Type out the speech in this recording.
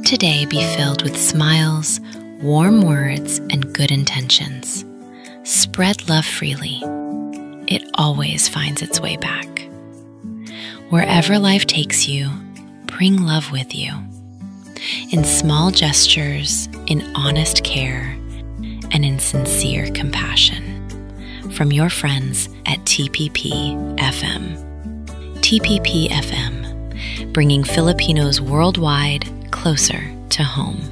today be filled with smiles, warm words, and good intentions. Spread love freely. It always finds its way back. Wherever life takes you, bring love with you. In small gestures, in honest care, and in sincere compassion. From your friends at TPP FM. TPP FM, bringing Filipinos worldwide closer to home.